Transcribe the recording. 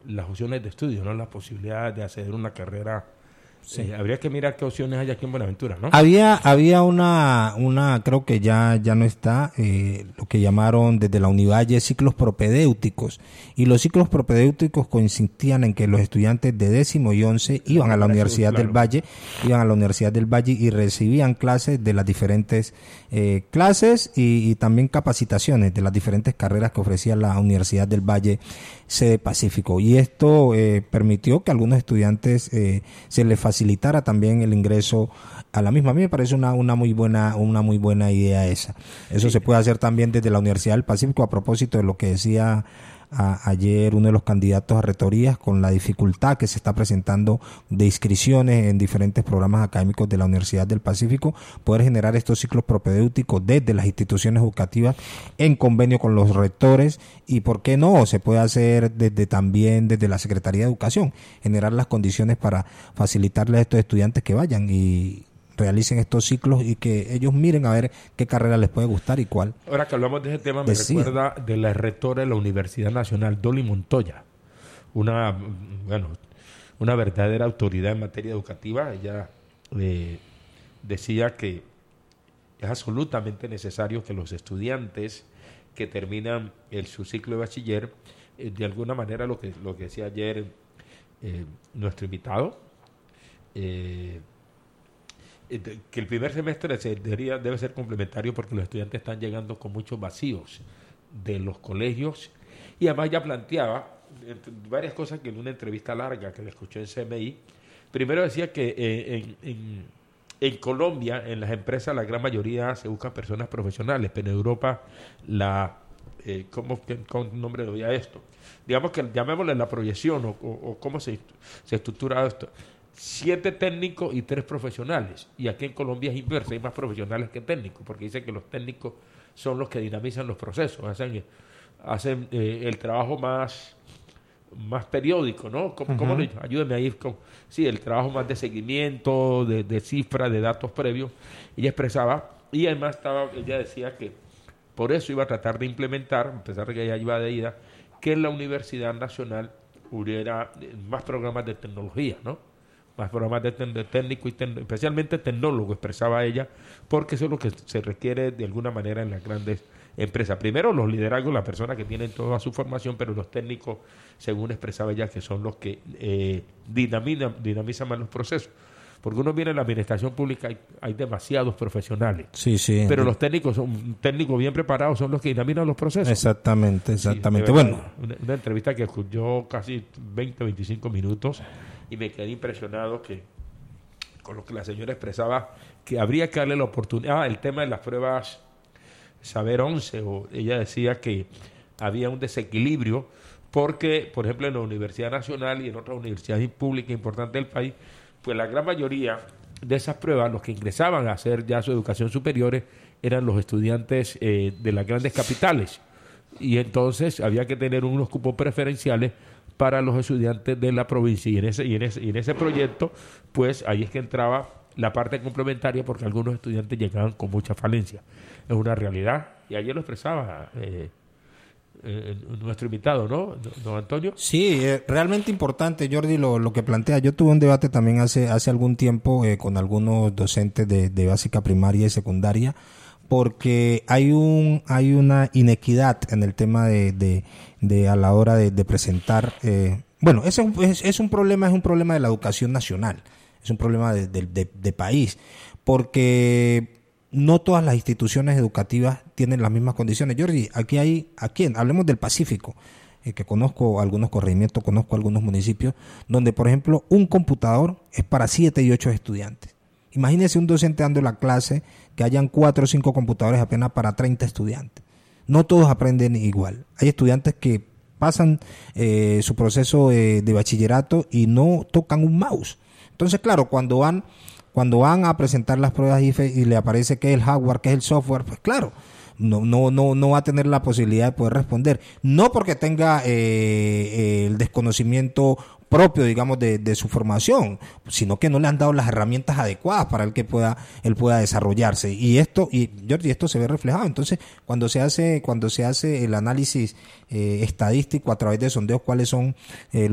las opciones de estudio, ¿no? La posibilidad de acceder a una carrera. Sí. Habría que mirar qué opciones hay aquí en Buenaventura, ¿no? Había una creo que ya no está, lo que llamaron desde la Univalle ciclos propedéuticos. Y los ciclos propedéuticos consistían en que los estudiantes de 10º y 11 iban a la Universidad del Valle, y recibían clases de las diferentes clases y también capacitaciones de las diferentes carreras que ofrecía la Universidad del Valle sede Pacífico. Y esto permitió que a algunos estudiantes se les facilitara también el ingreso a la misma. A mí me parece una muy buena idea esa. Eso se puede hacer también desde la Universidad del Pacífico, a propósito de lo que decía ayer uno de los candidatos a rectorías, con la dificultad que se está presentando de inscripciones en diferentes programas académicos de la Universidad del Pacífico, poder generar estos ciclos propedéuticos desde las instituciones educativas en convenio con los rectores, y por qué no, se puede hacer también desde la Secretaría de Educación, generar las condiciones para facilitarle a estos estudiantes que vayan y realicen estos ciclos y que ellos miren a ver qué carrera les puede gustar y cuál. Ahora que hablamos de ese tema, me recuerda de la rectora de la Universidad Nacional, Dolly Montoya, una verdadera autoridad en materia educativa. Ella decía que es absolutamente necesario que los estudiantes que terminan su ciclo de bachiller, de alguna manera, lo que decía ayer nuestro invitado, que el primer semestre debe ser complementario, porque los estudiantes están llegando con muchos vacíos de los colegios, y además ya planteaba varias cosas que en una entrevista larga que le escuché en CMI. Primero decía que en Colombia, en las empresas, la gran mayoría se buscan personas profesionales, pero en Europa ¿cómo nombre le doy a esto? Digamos que llamémosle la proyección o cómo se estructura esto. 7 técnicos y 3 profesionales. Y aquí en Colombia es inverso, hay más profesionales que técnicos, porque dicen que los técnicos son los que dinamizan los procesos, hacen el trabajo más periódico, ¿no? ¿Cómo lo digo? Ayúdenme ahí. Sí, el trabajo más de seguimiento, de cifras, de datos previos. Ella expresaba, y además ella decía que por eso iba a tratar de implementar, a pesar de que ella iba de ida, que en la Universidad Nacional hubiera más programas de tecnología, ¿no? Más programas de técnico y especialmente tecnólogo, expresaba ella, porque eso es lo que se requiere de alguna manera en las grandes empresas. Primero, los liderazgos, las personas que tienen toda su formación, pero los técnicos, según expresaba ella, que son los que dinamizan más los procesos. Porque uno viene en la administración pública, hay demasiados profesionales. Sí. Pero los técnicos bien preparados son los que dinamizan los procesos. Exactamente. Sí, bueno, una entrevista que escuchó casi 20, 25 minutos, y me quedé impresionado con lo que la señora expresaba, que habría que darle la oportunidad. El tema de las pruebas Saber 11, ella decía que había un desequilibrio, porque, por ejemplo, en la Universidad Nacional y en otras universidades públicas importantes del país, pues la gran mayoría de esas pruebas, los que ingresaban a hacer ya su educación superior, eran los estudiantes de las grandes capitales, y entonces había que tener unos cupos preferenciales para los estudiantes de la provincia, y en ese proyecto, pues ahí es que entraba la parte complementaria, porque algunos estudiantes llegaban con mucha falencia. Es una realidad, y ayer lo expresaba nuestro invitado, ¿no, don Antonio? Sí, realmente importante, Jordi, lo que plantea. Yo tuve un debate también hace algún tiempo con algunos docentes de básica primaria y secundaria, porque hay una inequidad en el tema de a la hora de presentar. Bueno, es un problema de la educación nacional, es un problema de país, porque no todas las instituciones educativas tienen las mismas condiciones. Jordi, hablemos del Pacífico, que conozco algunos corregimientos, conozco algunos municipios, donde, por ejemplo, un computador es para 7 y 8 estudiantes. Imagínese un docente dando la clase, que hayan 4 o 5 computadores apenas para 30 estudiantes. No todos aprenden igual. Hay estudiantes que pasan su proceso de bachillerato y no tocan un mouse. Entonces, claro, cuando van a presentar las pruebas IFE y le aparece que es el hardware, que es el software, pues claro, no va a tener la posibilidad de poder responder. No porque tenga el desconocimiento propio, digamos, de su formación, sino que no le han dado las herramientas adecuadas para él pueda desarrollarse. Y Jordi, esto se ve reflejado. Entonces, cuando se hace el análisis estadístico a través de sondeos, cuáles son